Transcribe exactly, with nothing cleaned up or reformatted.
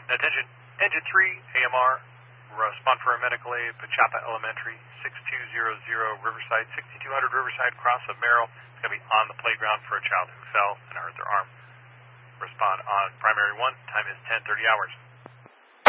Attention, Engine three, A M R, respond for a medical aid, Pachapa Elementary, six two zero zero Riverside, sixty-two hundred Riverside, cross of Merrill. It's going to be on the playground for a child who fell and hurt their arm. Respond on primary one, time is ten thirty hours.